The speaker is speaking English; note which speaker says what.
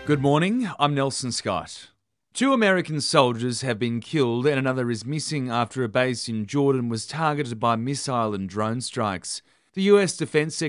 Speaker 1: Good morning, I'm Nelson Scott. 2 American soldiers have been killed and another is missing after a base in Jordan was targeted by missile and drone strikes. The US Defense